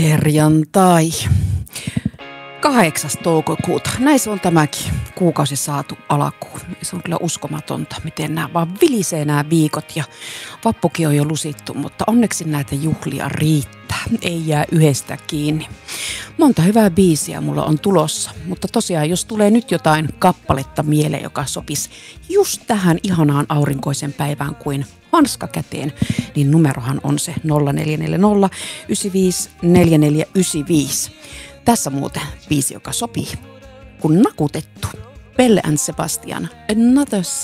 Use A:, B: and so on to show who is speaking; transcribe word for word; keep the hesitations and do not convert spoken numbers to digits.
A: Perjantai. kahdeksas toukokuuta. Näin se on tämäkin kuukausi saatu alkuun. Se on kyllä uskomatonta, miten nämä vaan vilisee nämä viikot ja vappukin on jo lusittu, mutta onneksi näitä juhlia riittää. Ei jää yhdestä kiinni. Monta hyvää biisiä mulla on tulossa, mutta tosiaan jos tulee nyt jotain kappaletta mieleen, joka sopisi just tähän ihanaan aurinkoisen päivään kuin hanska käteen, niin numerohan on se nolla neljä neljä nolla yhdeksän viisi neljä neljä yhdeksän viisi. Tässä muuten biisi, joka sopii, kun nakutettu. Belle and Sebastian, Another